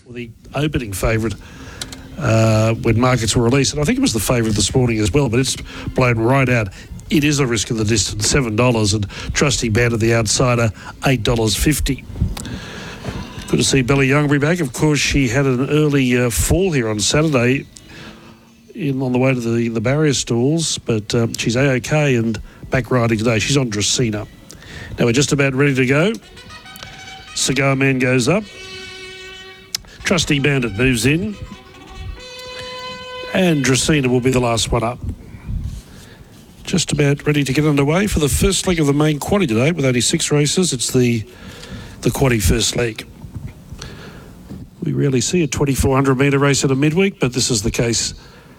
the opening favourite when markets were released. And I think it was the favourite this morning as well, but it's blown right out. It is a risk of the distance, $7, and Trusty Bandit, the outsider, $8.50. Good to see Bella Youngbury back. Of course, she had an early fall here on Saturday on the way to the barrier stalls, but she's A-OK and back riding today. She's on Dracaena. Now we're just about ready to go. Cigar Man goes up. Trusty Bandit moves in. And Dracaena will be the last one up. Just about ready to get underway for the first leg of the main quaddie today with only 6 races. It's the quaddie first leg. We rarely see a 2,400 metre race at a midweek, but this is the case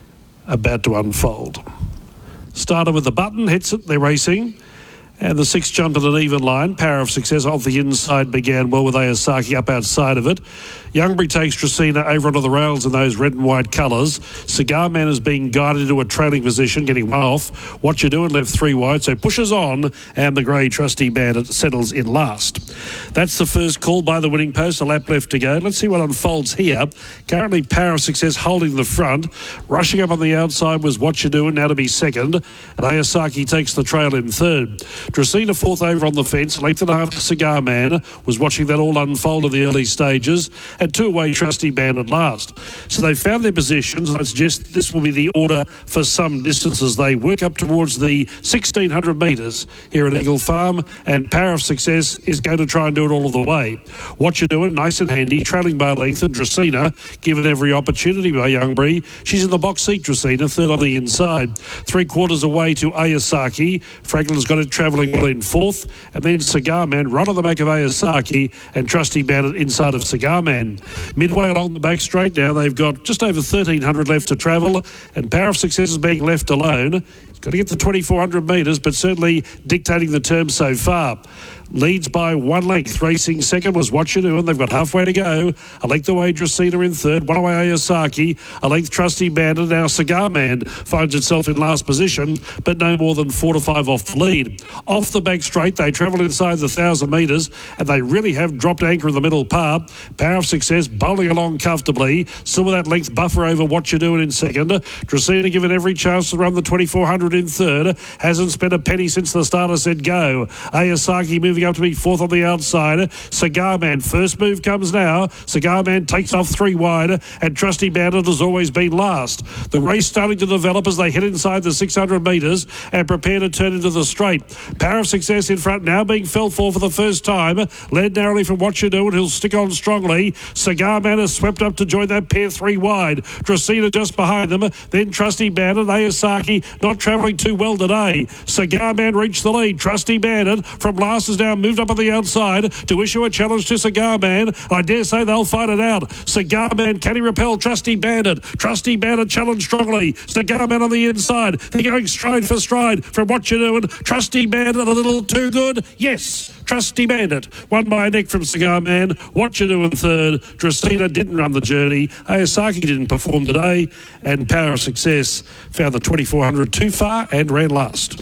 about to unfold. Started with the button, hits it, they're racing. And the 6 jumped at an even line. Power of Success off the inside began well with Ayasaki up outside of it. Youngbury takes Dracaena over onto the rails in those red and white colours. Cigar Man is being guided into a trailing position, getting one off. What You Doing left 3 wide, so pushes on, and the grey Trusty Bandit settles in last. That's the first call by the winning post, a lap left to go. Let's see what unfolds here. Currently Power of Success holding the front. Rushing up on the outside was What You Doing, now to be second. And Ayasaki takes the trail in third. Dracaena fourth over on the fence, length and a half to Cigar Man, was watching that all unfold in the early stages, and 2 away Trusty Bandit last. So they found their positions, and I suggest this will be the order for some distances. They work up towards the 1,600 metres here at Eagle Farm, and Power of Success is going to try and do it all of the way. What You Doing, nice and handy, trailing by length, and Dracaena given every opportunity by Youngbury. She's in the box seat, Dracaena, third on the inside. 3/4 away to Ayasaki. Franklin's got it travelling well in fourth, and then Cigar Man right on the back of Ayasaki, and Trusty Bandit inside of Cigar Man. Midway along the back straight now, they've got just over 1,300 left to travel, and Power of Success is being left alone. He's got to get to 2,400 metres, but certainly dictating the term so far. Leads by 1 length. Racing second was What You Doing. They've got halfway to go. A length away Dracaena in third. 1 away Ayasaki. A length Trusty Bandit. Now Cigar Man finds itself in last position, but no more than 4 to 5 off the lead. Off the back straight, they travel inside the 1,000 metres, and they really have dropped anchor in the middle part. Power of Success bowling along comfortably. Still with that length buffer over What You Doing in second. Dracaena given every chance to run the 2,400 in third. Hasn't spent a penny since the starter said go. Ayasaki moving up to be fourth on the outside. Cigar Man, first move comes now. Cigar Man takes off 3 wide, and Trusty Bandit has always been last. The race starting to develop as they head inside the 600 metres and prepare to turn into the straight. Power of Success in front now being felt for the first time. Led narrowly from What You Doing. He'll stick on strongly. Cigar Man has swept up to join that pair 3 wide. Dracaena just behind them. Then Trusty Bandit. Ayasaki not travelling too well today. Cigar Man reached the lead. Trusty Bandit from last is now moved up on the outside to issue a challenge to Cigar Man. I dare say they'll fight it out. Cigar Man, can he repel Trusty Bandit? Trusty Bandit challenged strongly. Cigar Man on the inside. They're going stride for stride from What You Doing. Trusty Bandit a little too good. Yes, Trusty Bandit won by a neck from Cigar Man. What You Doing third. Dracaena didn't run the journey. Ayasaki didn't perform today, and Power of Success found the 2,400 too far and ran last.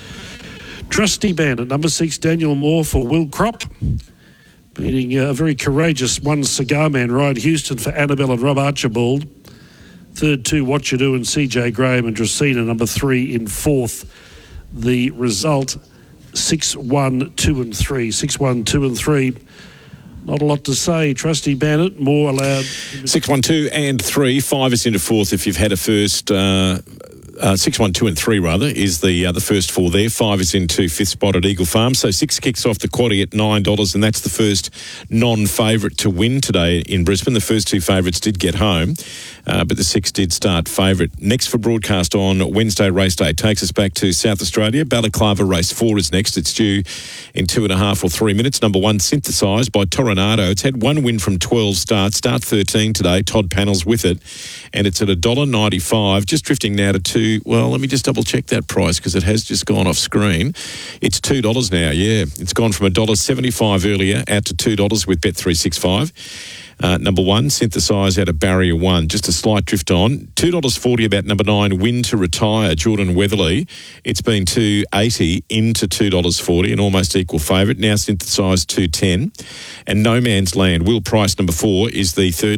Trusty Bandit, number 6, Daniel Moore for Will Crop. Beating a very courageous 1 Cigar Man, Ryan Houston for Annabelle and Rob Archibald. Third 2, What You Doing, CJ Graham, and Dracaena, number 3 in fourth. The result, 6-1, 2 and 3. 6-1, 2 and 3. Not a lot to say. Trusty Bandit, more allowed. 6, 1, 2 and 3. 5 is into fourth if you've had a first... 6, 1, 2 and 3 rather is the first 4 there. 5 is into fifth spot at Eagle Farm. So 6 kicks off the quaddie at $9, and that's the first non-favourite to win today in Brisbane. The first 2 favourites did get home, but the 6 did start favourite. Next for broadcast on Wednesday race day takes us back to South Australia. Balaclava race 4 is next. It's due in 2.5 or 3 minutes. Number 1, Synthesised by Toronado. It's had 1 win from 12 starts. Start 13 today. Todd Panels with it, and it's at $1.95. Just drifting now to 2. Well, let me just double check that price because it has just gone off screen. It's $2 now, yeah. It's gone from $1.75 earlier out to $2 with Bet365. Number 1, Synthesise out of Barrier 1. Just a slight drift on. $2.40 about number 9, Win to Retire, Jordan Weatherly. It's been $2.80 into $2.40, an almost equal favourite. Now Synthesise $2.10. And No Man's Land, Will Price, number 4, is the third.